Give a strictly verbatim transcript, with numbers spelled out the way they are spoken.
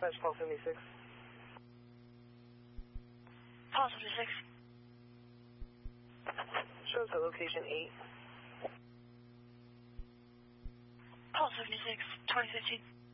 Dispatch, call seventy-six. Call seventy-six. Shows at location eight. Call seventy-six, twenty fifteen.